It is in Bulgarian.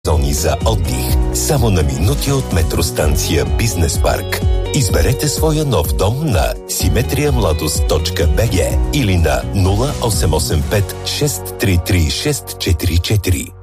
зони за отдих, само на минути от метростанция Бизнес парк. Изберете своя нов дом на simetriamladost.bg или на 0885 633 644.